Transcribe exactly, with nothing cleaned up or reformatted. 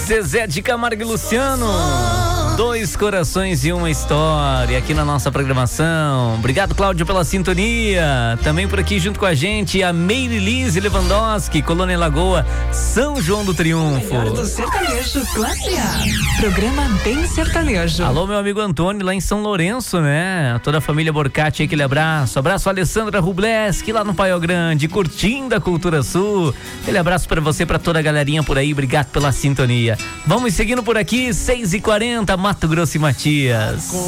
Zezé de Camargo e Luciano. Dois corações e uma história aqui na nossa programação. Obrigado, Cláudio, pela sintonia. Também por aqui junto com a gente a Meire Lise Lewandowski, Colônia Lagoa, São João do Triunfo. Melhor do sertanejo, classe A. Programa Bem Sertanejo. Alô, meu amigo Antônio, lá em São Lourenço, né? Toda a família Borcati, aquele abraço. Abraço a Alessandra Rubleski, lá no Paiol Grande, curtindo a Cultura Sul. Aquele abraço pra você, pra toda a galerinha por aí. Obrigado pela sintonia. Vamos seguindo por aqui, seis e quarenta, Mato Grosso e Matias.